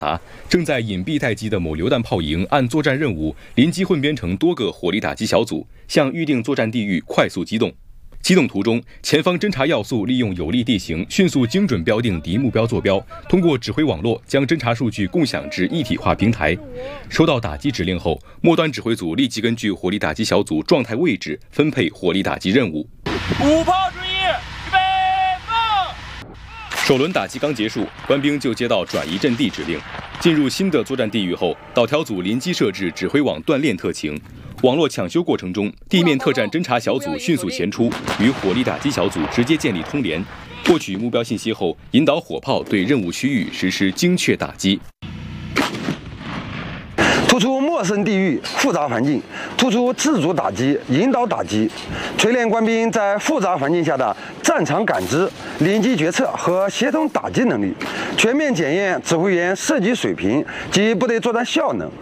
正在隐蔽待机的某榴弹炮营按作战任务临机混编成多个火力打击小组，向预定作战地域快速机动。机动途中，前方侦察要素利用有利地形，迅速精准标定敌目标坐标，通过指挥网络将侦察数据共享至一体化平台。收到打击指令后，末端指挥组立即根据火力打击小组状态位置分配火力打击任务。 5炮注意，预备放！ 首轮打击刚结束，官兵就接到转移阵地指令。进入新的作战地域后，导条组临机设置指挥网锻炼特勤。网络抢修过程中，地面特战侦察小组迅速衔出，与火力打击小组直接建立通联，获取目标信息后，引导火炮对任务区域实施精确打击。 突出陌生地域、复杂环境，突出自主打击、引导打击，锤炼官兵在复杂环境下的战场感知、临机决策和协同打击能力，全面检验指挥员射击水平及部队作战效能。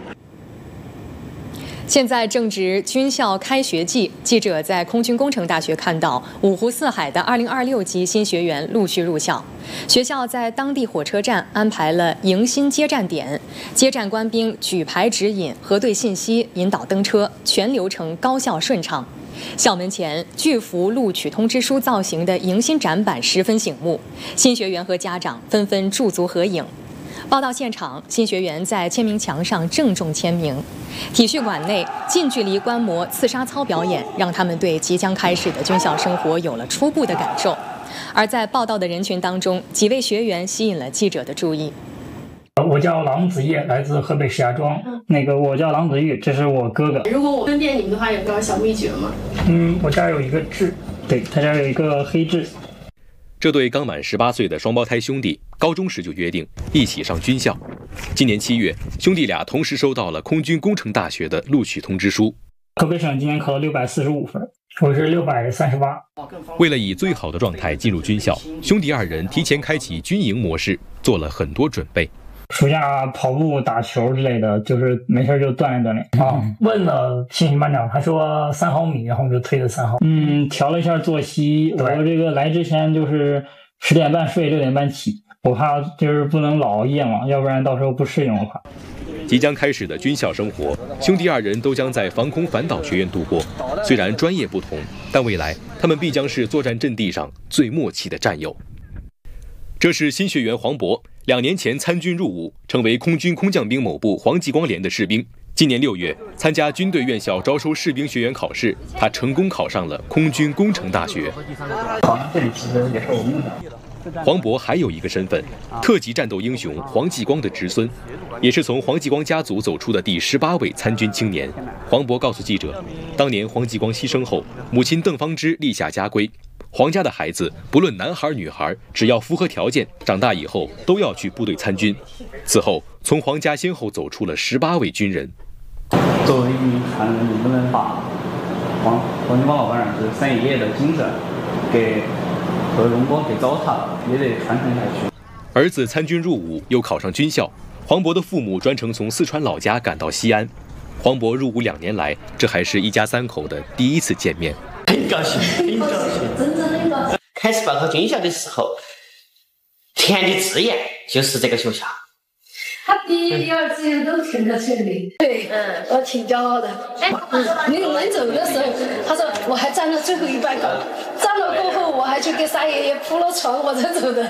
现在正值军校开学季，记者在空军工程大学看到五湖四海的2026级新学员陆续入校。学校在当地火车站安排了迎新接站点，接站官兵举牌指引、核对信息、引导登车，全流程高效顺畅。校门前巨幅录取通知书造型的迎新展板十分醒目，新学员和家长纷纷驻足合影。报到现场，新学员在签名墙上郑重签名。体育馆内近距离观摩刺杀操表演，让他们对即将开始的军校生活有了初步的感受。而在报道的人群当中，几位学员吸引了记者的注意。 我叫郎子业，来自河北石家庄。我叫郎子玉，这是我哥哥。 如果我分辨你们的话，有个小秘诀吗？ 我这儿有一个痣，对，他这儿有一个黑痣。 这对刚满18岁的双胞胎兄弟，高中时就约定一起上军校。今年7月，兄弟俩同时收到了空军工程大学的录取通知书。 河北省今年考了645分，我是638。 为了以最好的状态进入军校，兄弟二人提前开启军营模式，做了很多准备。 暑假跑步、打球之类的，就是没事就锻炼锻炼啊。问了信息班长，他说3毫米，然后我就推了3毫。调了一下作息，我这个来之前就是10点半睡，6点半起，我怕就是不能老熬夜嘛，要不然到时候不适应我怕。 即将开始的军校生活，兄弟二人都将在防空反导学院度过。虽然专业不同，但未来他们必将是作战阵地上最默契的战友。这是新学员黄渤，2年前参军入伍，成为空军空降兵某部黄继光连的士兵。今年6月，参加军队院校招收士兵学员考试，他成功考上了空军工程大学。 考上这里其实也是我梦想。 黄渤还有一个身份，特级战斗英雄黄继光的侄孙，也是从黄继光家族走出的第18位参军青年。黄渤告诉记者，当年黄继光牺牲后，母亲邓芳芝立下家规，黄家的孩子不论男孩女孩，只要符合条件，长大以后都要去部队参军。此后，从黄家先后走出了18位军人。 作为一名传人，你不能把黄继光老班长这3爷爷的精神和荣光给糟蹋了，也得传承下去。 儿子参军入伍，又考上军校，黄渤的父母专程从四川老家赶到西安。黄渤入伍2年来，这还是一家3口的第一次见面。 很高兴，很高兴，真正的高兴。开始报考军校的时候，填的志愿就是这个学校。 他第一、第二志愿都填在这里。对，我挺骄傲的。你们走的时候，他说我还站了最后100个，站了过后我还去给3爷爷铺了床，我才走的。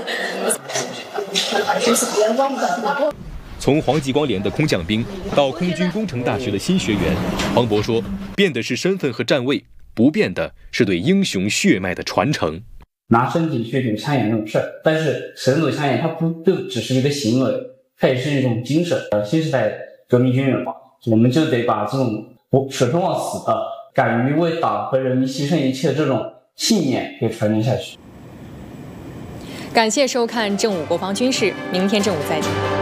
就是别忘了。 从黄继光连的空降兵到空军工程大学的新学员，黄渤说，变的是身份和站位，不变的是对英雄血脉的传承。 拿身体去顶枪眼这种事儿，但是神走枪眼它不就只是一个行为，它也是一种精神。新时代革命军人嘛，我们就得把这种舍生忘死的、敢于为党和人民牺牲一切的这种信念给传承下去。 感谢收看正午国防军事，明天正午再见。